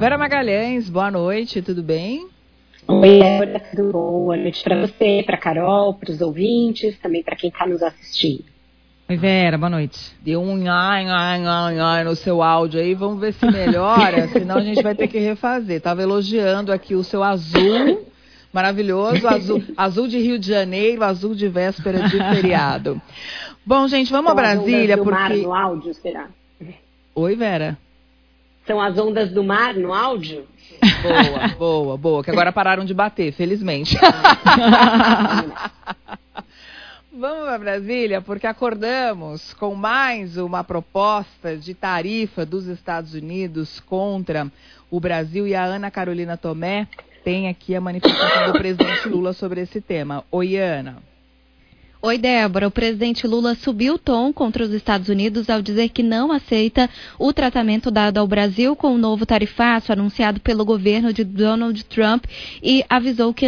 Vera Magalhães, boa noite, tudo bem? Oi, Débora, tudo bom? Boa noite para você, para Carol, para os ouvintes, também para quem está nos assistindo. Oi, Vera, boa noite. Deu um ai no seu áudio aí, vamos ver se melhora, senão a gente vai ter que refazer. Tava elogiando aqui o seu azul, maravilhoso, azul de Rio de Janeiro, azul de véspera de feriado. Bom, gente, vamos a Brasília, porque... Mar no áudio, será? Oi, Vera. São as ondas do mar no áudio? Boa, que agora pararam de bater, felizmente. Vamos para Brasília, porque acordamos com mais uma proposta de tarifa dos Estados Unidos contra o Brasil, e a Ana Carolina Tomé tem aqui a manifestação do presidente Lula sobre esse tema. Oi, Ana. Oi, Débora. O presidente Lula subiu o tom contra os Estados Unidos ao dizer que não aceita o tratamento dado ao Brasil com o novo tarifaço anunciado pelo governo de Donald Trump e avisou que